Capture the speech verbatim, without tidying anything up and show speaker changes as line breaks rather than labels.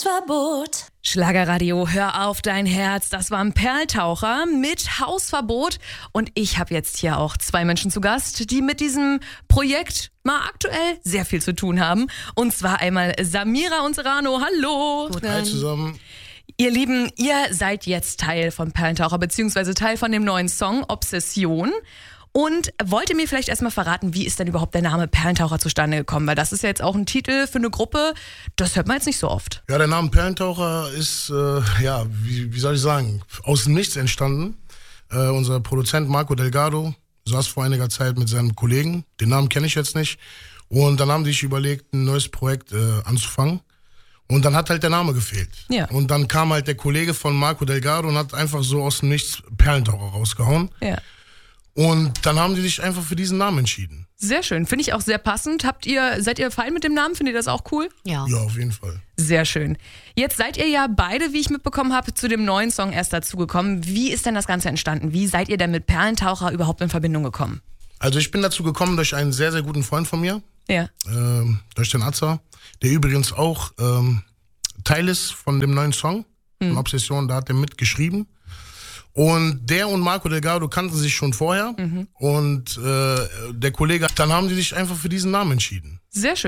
Hausverbot.
Schlagerradio, hör auf dein Herz. Das war ein Perltaucher mit Hausverbot. Und ich habe jetzt hier auch zwei Menschen zu Gast, die mit diesem Projekt mal aktuell sehr viel zu tun haben. Und zwar einmal Samira und Serrano. Hallo.
Hi zusammen.
Ihr Lieben, ihr seid jetzt Teil von Perltaucher, beziehungsweise Teil von dem neuen Song Obsession. Und wollt ihr mir vielleicht erstmal verraten, wie ist denn überhaupt der Name Perltaucher zustande gekommen? Weil das ist ja jetzt auch ein Titel für eine Gruppe, das hört man jetzt nicht so oft.
Ja, der Name Perltaucher ist, äh, ja, wie, wie soll ich sagen, aus dem Nichts entstanden. Äh, unser Produzent Marco Delgado saß vor einiger Zeit mit seinem Kollegen, den Namen kenne ich jetzt nicht. Und dann haben die sich überlegt, ein neues Projekt äh, anzufangen. Und dann hat halt der Name gefehlt.
Ja.
Und dann kam halt der Kollege von Marco Delgado und hat einfach so aus dem Nichts Perltaucher rausgehauen.
Ja.
Und dann haben die sich einfach für diesen Namen entschieden.
Sehr schön, finde ich auch sehr passend. Habt ihr, seid ihr fein mit dem Namen? Findet ihr das auch cool?
Ja.
Ja, auf jeden Fall.
Sehr schön. Jetzt seid ihr ja beide, wie ich mitbekommen habe, zu dem neuen Song erst dazugekommen. Wie ist denn das Ganze entstanden? Wie seid ihr denn mit Perltaucher überhaupt in Verbindung gekommen?
Also ich bin dazu gekommen durch einen sehr, sehr guten Freund von mir,
Ja.
ähm, durch den Atza, der übrigens auch ähm, Teil ist von dem neuen Song,
Mhm.
von Obsession, da hat er mitgeschrieben. Und der und Marco Delgado kannten sich schon vorher.
Mhm.
Und äh, der Kollege, dann haben die sich einfach für diesen Namen entschieden.
Sehr schön.